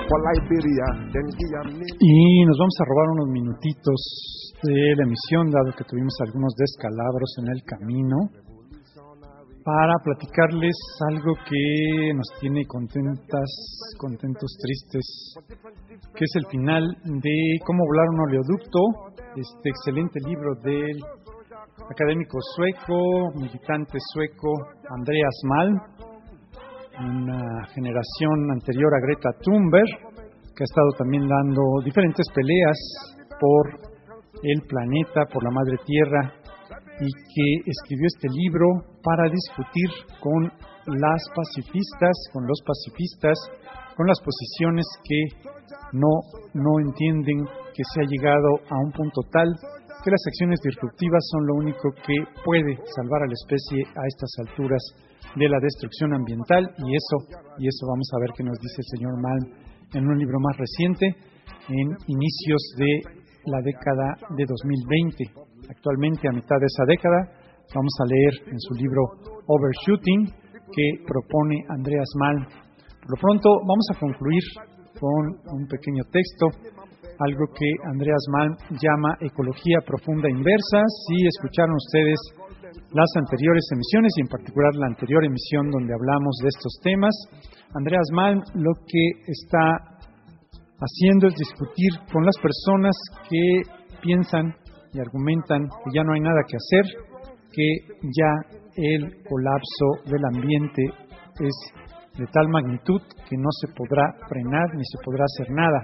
Y nos vamos a robar unos minutitos de la emisión, dado que tuvimos algunos descalabros en el camino, para platicarles algo que nos tiene contentos, tristes, que es el final de Cómo volar un oleoducto, este excelente libro del académico sueco, militante sueco Andreas Malm, una generación anterior a Greta Thunberg, que ha estado también dando diferentes peleas por el planeta, por la madre tierra, y que escribió este libro para discutir con los pacifistas, con las posiciones que no entienden que se ha llegado a un punto tal que las acciones disruptivas son lo único que puede salvar a la especie a estas alturas de la destrucción ambiental, y eso vamos a ver qué nos dice el señor Malm en un libro más reciente, en inicios de la década de 2020. Actualmente, a mitad de esa década, vamos a leer en su libro Overshooting, que propone Andreas Malm. Por lo pronto, vamos a concluir con un pequeño texto, algo que Andreas Malm llama ecología profunda inversa. Si escucharon ustedes las anteriores emisiones, y en particular la anterior emisión donde hablamos de estos temas, Andreas Malm lo que está haciendo es discutir con las personas que piensan y argumentan que ya no hay nada que hacer, que ya el colapso del ambiente es de tal magnitud que no se podrá frenar ni se podrá hacer nada.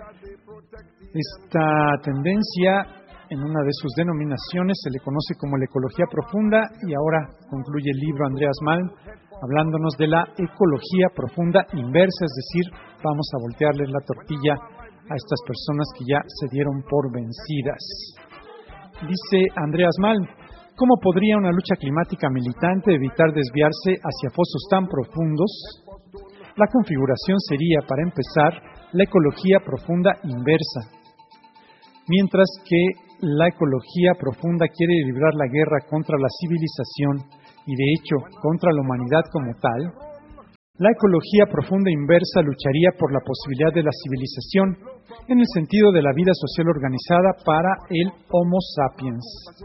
Esta tendencia, en una de sus denominaciones, se le conoce como la ecología profunda, y ahora concluye el libro Andreas Malm hablándonos de la ecología profunda inversa, es decir, vamos a voltearles la tortilla a estas personas que ya se dieron por vencidas. Dice Andreas Malm: ¿cómo podría una lucha climática militante evitar desviarse hacia fosos tan profundos? La configuración sería, para empezar, la ecología profunda inversa. Mientras que la ecología profunda quiere librar la guerra contra la civilización y, de hecho, contra la humanidad como tal, la ecología profunda inversa lucharía por la posibilidad de la civilización en el sentido de la vida social organizada para el Homo sapiens.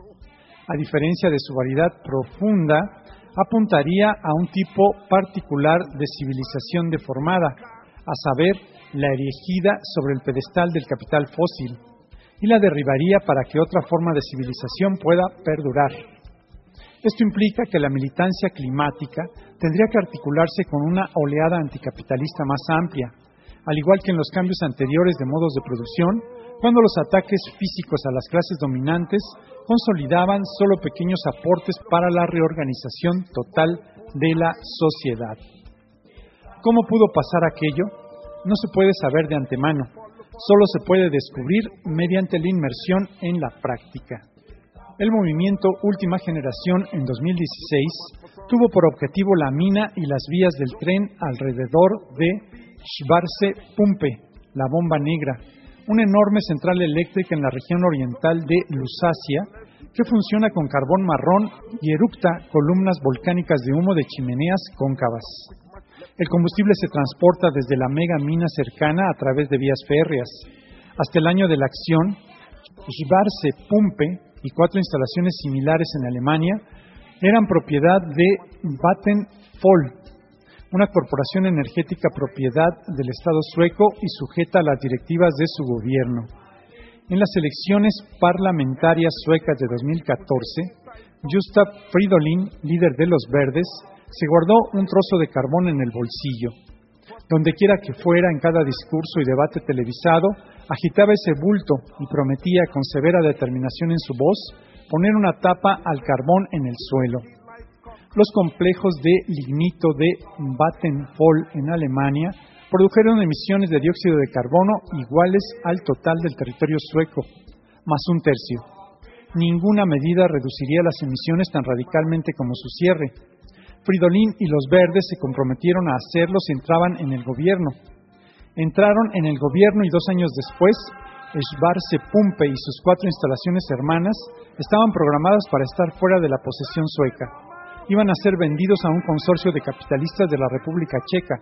A diferencia de su variedad profunda, apuntaría a un tipo particular de civilización deformada, a saber, la erigida sobre el pedestal del capital fósil, y la derribaría para que otra forma de civilización pueda perdurar. Esto implica que la militancia climática tendría que articularse con una oleada anticapitalista más amplia, al igual que en los cambios anteriores de modos de producción, cuando los ataques físicos a las clases dominantes consolidaban solo pequeños aportes para la reorganización total de la sociedad. ¿Cómo pudo pasar aquello? No se puede saber de antemano. Solo se puede descubrir mediante la inmersión en la práctica. El movimiento Última Generación en 2016 tuvo por objetivo la mina y las vías del tren alrededor de Schwarze Pumpe, la bomba negra, una enorme central eléctrica en la región oriental de Lusacia que funciona con carbón marrón y eructa columnas volcánicas de humo de chimeneas cóncavas. El combustible se transporta desde la mega mina cercana a través de vías férreas. Hasta el año de la acción, Schwarze Pumpe y 4 instalaciones similares en Alemania eran propiedad de Vattenfall, una corporación energética propiedad del Estado sueco y sujeta a las directivas de su gobierno. En las elecciones parlamentarias suecas de 2014, Gustav Fridolin, líder de los Verdes, se guardó un trozo de carbón en el bolsillo. Dondequiera que fuera, en cada discurso y debate televisado, agitaba ese bulto y prometía con severa determinación en su voz poner una tapa al carbón en el suelo. Los complejos de lignito de Vattenfall en Alemania produjeron emisiones de dióxido de carbono iguales al total del territorio sueco, más un tercio. Ninguna medida reduciría las emisiones tan radicalmente como su cierre. Fridolin y los Verdes se comprometieron a hacerlo si entraban en el gobierno. Entraron en el gobierno y 2 años después, Schwarze Pumpe y sus 4 instalaciones hermanas estaban programadas para estar fuera de la posesión sueca. Iban a ser vendidos a un consorcio de capitalistas de la República Checa,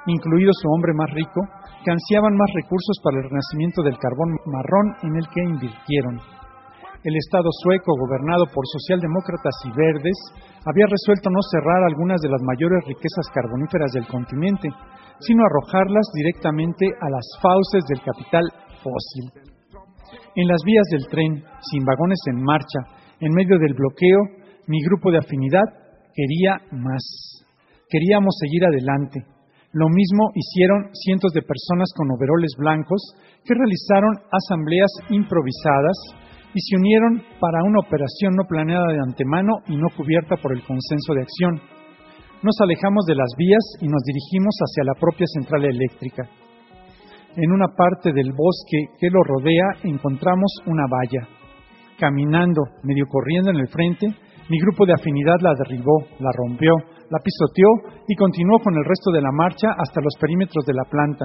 incluido su hombre más rico, que ansiaban más recursos para el renacimiento del carbón marrón en el que invirtieron. El Estado sueco, gobernado por socialdemócratas y verdes, había resuelto no cerrar algunas de las mayores riquezas carboníferas del continente, sino arrojarlas directamente a las fauces del capital fósil. En las vías del tren, sin vagones en marcha, en medio del bloqueo, mi grupo de afinidad quería más. Queríamos seguir adelante. Lo mismo hicieron cientos de personas con overoles blancos que realizaron asambleas improvisadas y se unieron para una operación no planeada de antemano y no cubierta por el consenso de acción. Nos alejamos de las vías y nos dirigimos hacia la propia central eléctrica. En una parte del bosque que lo rodea encontramos una valla. Caminando, medio corriendo en el frente, mi grupo de afinidad la derribó, la rompió, la pisoteó y continuó con el resto de la marcha hasta los perímetros de la planta.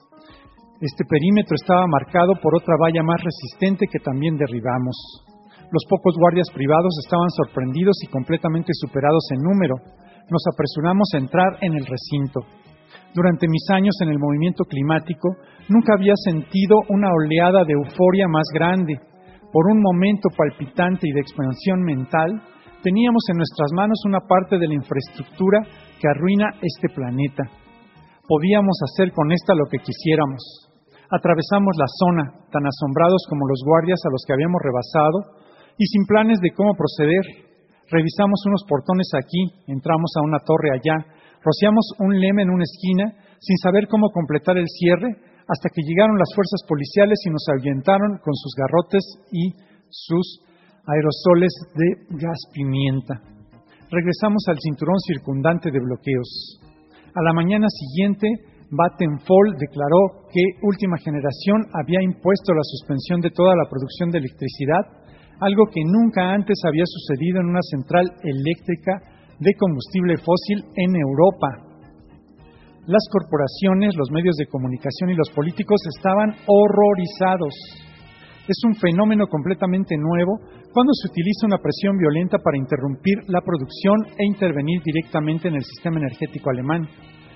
Este perímetro estaba marcado por otra valla más resistente que también derribamos. Los pocos guardias privados estaban sorprendidos y completamente superados en número. Nos apresuramos a entrar en el recinto. Durante mis años en el movimiento climático, nunca había sentido una oleada de euforia más grande. Por un momento palpitante y de expansión mental, teníamos en nuestras manos una parte de la infraestructura que arruina este planeta. Podíamos hacer con esta lo que quisiéramos. Atravesamos la zona, tan asombrados como los guardias a los que habíamos rebasado, y sin planes de cómo proceder. Revisamos unos portones aquí, entramos a una torre allá, rociamos un leme en una esquina, sin saber cómo completar el cierre, hasta que llegaron las fuerzas policiales y nos ahuyentaron con sus garrotes y sus aerosoles de gas pimienta. Regresamos al cinturón circundante de bloqueos. A la mañana siguiente, Vattenfall declaró que Última Generación había impuesto la suspensión de toda la producción de electricidad, algo que nunca antes había sucedido en una central eléctrica de combustible fósil en Europa. Las corporaciones, los medios de comunicación y los políticos estaban horrorizados. Es un fenómeno completamente nuevo cuando se utiliza una presión violenta para interrumpir la producción e intervenir directamente en el sistema energético alemán.